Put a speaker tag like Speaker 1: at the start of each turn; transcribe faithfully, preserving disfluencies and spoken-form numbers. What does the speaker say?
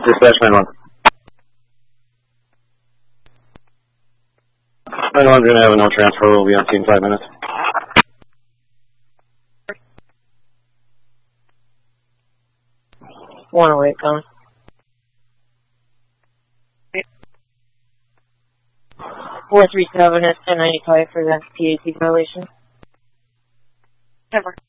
Speaker 1: Dispatch nine one. nine one's going to have a no transfer. We'll be on scene in five minutes.
Speaker 2: one oh eight, gone. four three seven at ten ninety-five for that P A C violation.
Speaker 3: Never.